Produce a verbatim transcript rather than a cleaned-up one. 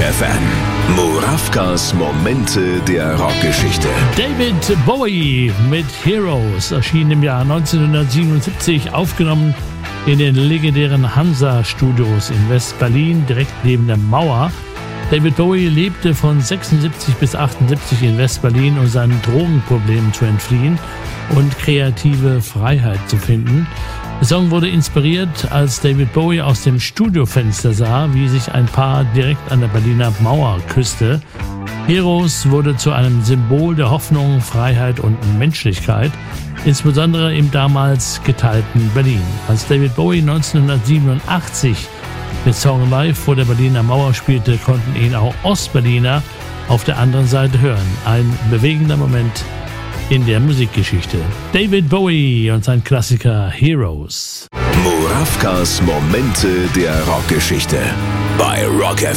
F M. Murawkas Momente der Rockgeschichte. David Bowie mit Heroes erschien im Jahr neunzehnhundertsiebenundsiebzig, aufgenommen in den legendären Hansa-Studios in West-Berlin, direkt neben der Mauer. David Bowie lebte von sechsundsiebzig bis achtundsiebzig in West-Berlin, um seinen Drogenproblemen zu entfliehen und kreative Freiheit zu finden. Der Song wurde inspiriert, als David Bowie aus dem Studiofenster sah, wie sich ein Paar direkt an der Berliner Mauer küsste. Heroes wurde zu einem Symbol der Hoffnung, Freiheit und Menschlichkeit, insbesondere im damals geteilten Berlin. Als David Bowie neunzehnhundertsiebenundachtzig mit Song Live vor der Berliner Mauer spielte, konnten ihn auch Ostberliner auf der anderen Seite hören. Ein bewegender Moment in der Musikgeschichte. David Bowie und sein Klassiker Heroes. Murawkas Momente der Rockgeschichte bei Rock F M.